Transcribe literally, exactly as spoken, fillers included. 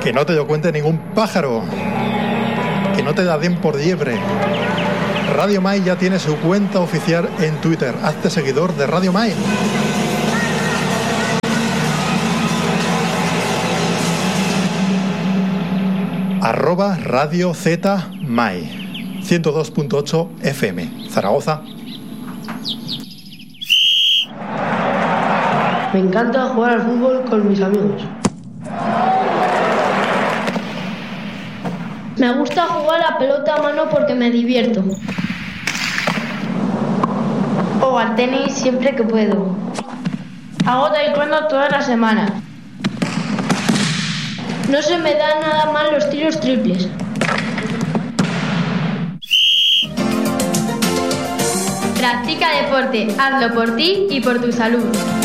Que no te lo cuente ningún pájaro. Que no te da den por liebre. Radio Mai ya tiene su cuenta oficial en Twitter. Hazte seguidor de Radio Mai. Arroba Radio Z Mai. ciento dos punto ocho F M. Zaragoza. Me encanta jugar al fútbol con mis amigos. Me gusta jugar a pelota a mano porque me divierto. O al tenis siempre que puedo. Hago taekwondo toda la semana. No se me dan nada mal los tiros triples. Practica deporte, hazlo por ti y por tu salud.